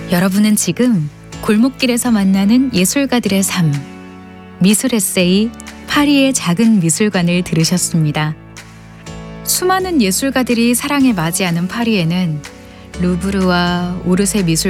여러분은 지금 골목길에서 만나는 예술가들의 삶, 미술 에세이 파리의 작은 미술관을 들으셨습니다. 수많은 예술가들이 사랑에 맞이하는 파리에는 루브르와 오르세 미술